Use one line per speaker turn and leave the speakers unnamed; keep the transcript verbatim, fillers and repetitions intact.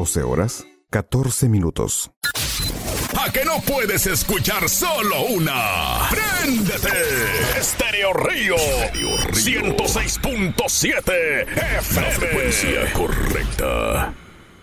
doce horas, catorce minutos.
¿A que no puedes escuchar solo una? ¡Préndete! Estéreo Río, ciento seis punto siete F M. La frecuencia correcta.